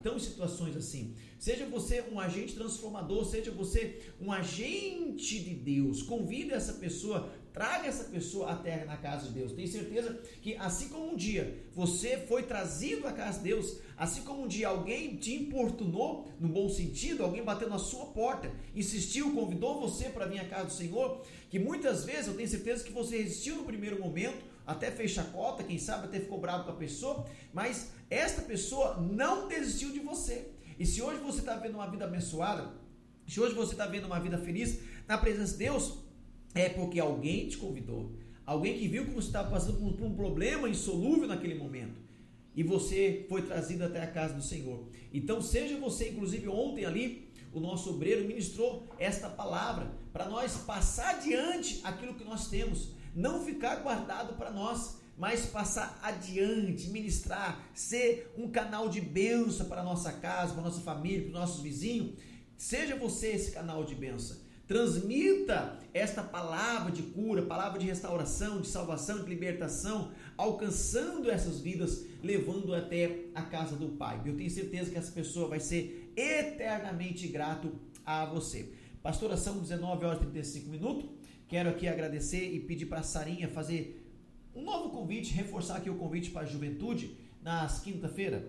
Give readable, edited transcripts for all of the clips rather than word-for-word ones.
estão em situações assim. Seja você um agente transformador, seja você um agente de Deus. Convide essa pessoa, traga essa pessoa até na casa de Deus. Tenho certeza que assim como um dia você foi trazido à casa de Deus, assim como um dia alguém te importunou, no bom sentido, alguém bateu na sua porta, insistiu, convidou você para vir à casa do Senhor, que muitas vezes eu tenho certeza que você resistiu no primeiro momento, até fez chacota, quem sabe até ficou bravo com a pessoa, mas esta pessoa não desistiu de você. E se hoje você está vendo uma vida abençoada, se hoje você está vendo uma vida feliz na presença de Deus, é porque alguém te convidou, alguém que viu que você estava passando por um problema insolúvel naquele momento, e você foi trazido até a casa do Senhor. Então seja você, inclusive ontem ali, o nosso obreiro ministrou esta palavra, para nós passar adiante aquilo que nós temos, não ficar guardado para nós, mas passar adiante, ministrar, ser um canal de bênção para a nossa casa, para a nossa família, para os nossos vizinhos. Seja você esse canal de bênção. Transmita esta palavra de cura, palavra de restauração, de salvação, de libertação, alcançando essas vidas, levando até a casa do Pai. Eu tenho certeza que essa pessoa vai ser eternamente grato a você. Pastora, são 19h35. Quero aqui agradecer e pedir para a Sarinha fazer um novo convite, reforçar aqui o convite para a juventude nas quinta-feira.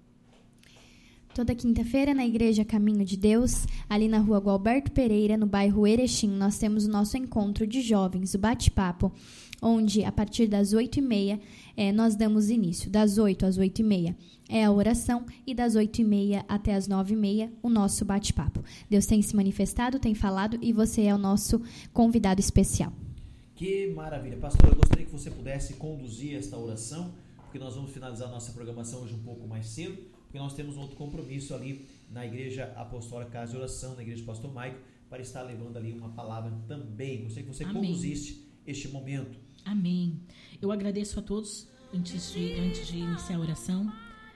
Toda quinta-feira na Igreja Caminho de Deus, ali na rua Gualberto Pereira, no bairro Erechim, nós temos o nosso encontro de jovens, o bate-papo, onde a partir das 8h30 nós damos início. Das 8 às 8h30 é a oração e das 8h30 até as 9h30 o nosso bate-papo. Deus tem se manifestado, tem falado e você é o nosso convidado especial. Que maravilha. Pastor, eu gostaria que você pudesse conduzir esta oração, porque nós vamos finalizar a nossa programação hoje um pouco mais cedo, porque nós temos um outro compromisso ali na Igreja Apostólica Casa de Oração, na Igreja do Pastor Maico, para estar levando ali uma palavra também. Gostaria que você conduzisse este momento. Amém. Eu agradeço a todos, antes de iniciar a oração,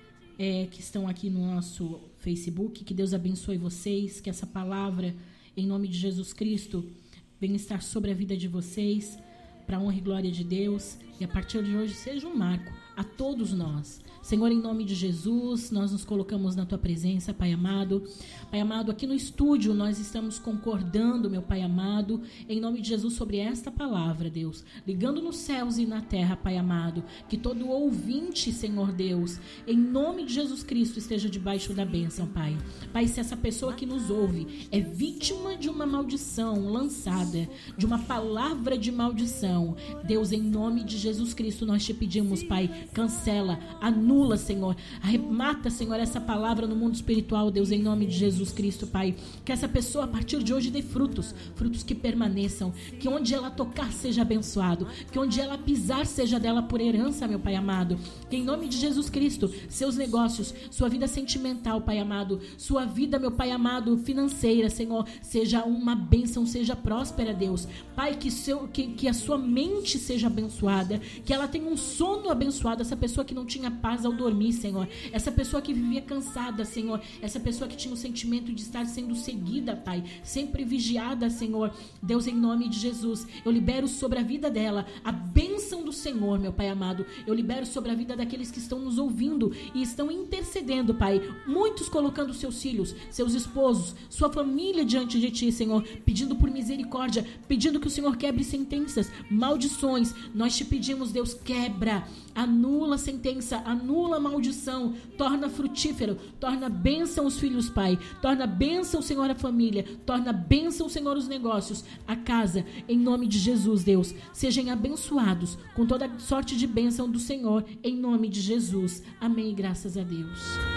que estão aqui no nosso Facebook. Que Deus abençoe vocês, que essa palavra, em nome de Jesus Cristo, venha estar sobre a vida de vocês, para a honra e glória de Deus, e a partir de hoje seja um marco a todos nós. Senhor, em nome de Jesus, nós nos colocamos na Tua presença, Pai amado. Pai amado, aqui no estúdio nós estamos concordando, meu Pai amado, em nome de Jesus, sobre esta palavra, Deus. Ligando nos céus e na terra, Pai amado, que todo ouvinte, Senhor Deus, em nome de Jesus Cristo, esteja debaixo da bênção, Pai. Pai, se essa pessoa que nos ouve é vítima de uma maldição lançada, de uma palavra de maldição, Deus, em nome de Jesus Cristo, nós te pedimos, Pai, cancela, anula, Senhor, arremata, Senhor, essa palavra no mundo espiritual, Deus, em nome de Jesus Cristo, Pai, que essa pessoa a partir de hoje dê frutos que permaneçam, que onde ela tocar seja abençoado, que onde ela pisar seja dela por herança, meu Pai amado, que em nome de Jesus Cristo, seus negócios, sua vida sentimental, Pai amado, sua vida, meu Pai amado, financeira, Senhor, seja uma bênção, seja próspera, Deus, Pai, que a sua mente seja abençoada, que ela tenha um sono abençoado, essa pessoa que não tinha paz ao dormir, Senhor, essa pessoa que vivia cansada, Senhor, essa pessoa que tinha o sentimento de estar sendo seguida, Pai, sempre vigiada, Senhor, Deus, em nome de Jesus, eu libero sobre a vida dela a bênção do Senhor, meu Pai amado, eu libero sobre a vida daqueles que estão nos ouvindo e estão intercedendo, Pai, muitos colocando seus filhos, seus esposos, sua família diante de Ti, Senhor, pedindo por misericórdia, pedindo que o Senhor quebre sentenças, maldições, nós te pedimos, Deus, quebra, anula a sentença, anula a maldição, torna frutífero, torna bênção os filhos, Pai, torna bênção, Senhor, a família, torna bênção, Senhor, os negócios, a casa, em nome de Jesus, Deus, sejam abençoados com toda sorte de bênção do Senhor, em nome de Jesus, amém, graças a Deus.